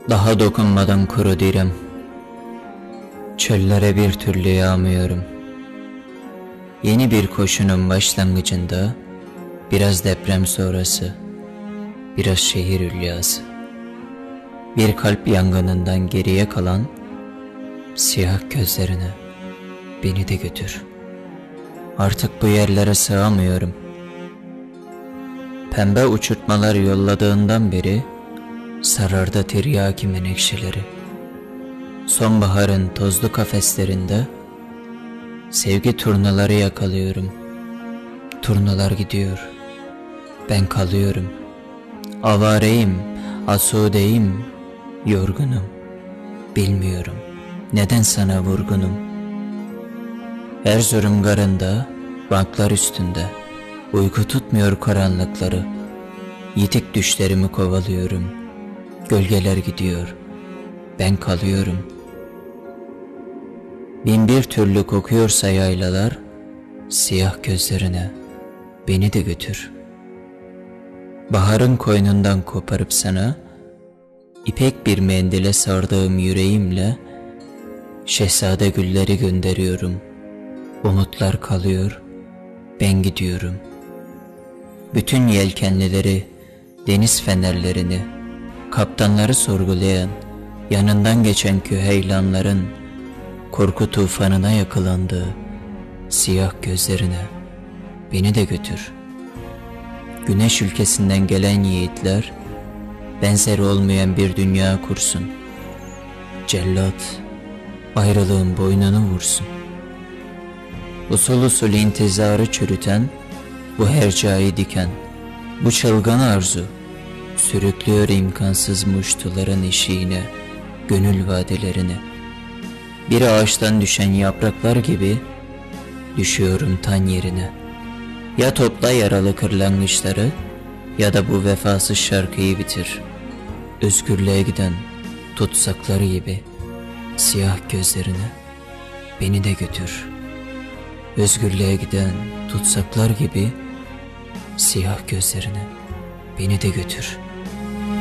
Daha dokunmadan kuru direm. Çöllere bir türlü yağmıyorum. Yeni bir koşunun başlangıcında, biraz deprem sonrası, biraz şehir hülyası. Bir kalp yangınından geriye kalan siyah gözlerine beni de götür. Artık bu yerlere sığamıyorum. Pembe uçurtmalar yolladığından beri sarardı tiryaki menekşeleri. Sonbaharın tozlu kafeslerinde sevgi turnaları yakalıyorum. Turnalar gidiyor, ben kalıyorum. Avareyim, asudeyim, yorgunum. Bilmiyorum neden sana vurgunum. Erzurum garında, banklar üstünde uyku tutmuyor karanlıkları. Yitik düşlerimi kovalıyorum. Gölgeler gidiyor, ben kalıyorum. Bin bir türlü kokuyorsa yaylalar, siyah gözlerine beni de götür. Baharın koynundan koparıp sana, ipek bir mendile sardığım yüreğimle, şehzade gülleri gönderiyorum. Umutlar kalıyor, ben gidiyorum. Bütün yelkenlileri, deniz fenerlerini, kaptanları sorgulayan, yanından geçen küheylanların korku tufanına yakılandığı siyah gözlerine beni de götür. Güneş ülkesinden gelen yiğitler benzeri olmayan bir dünya kursun. Cellat ayrılığın boynunu vursun. Usul usul intizarı çürüten, bu hercai diken, bu çılgın arzu sürüklüyor imkansız muştuların eşiğine, gönül vadelerine. Bir ağaçtan düşen yapraklar gibi düşüyorum tan yerine. Ya topla yaralı kırlangıçları, ya da bu vefasız şarkıyı bitir. Özgürlüğe giden tutsakları gibi siyah gözlerine beni de götür. Özgürlüğe giden tutsaklar gibi siyah gözlerine beni de götür.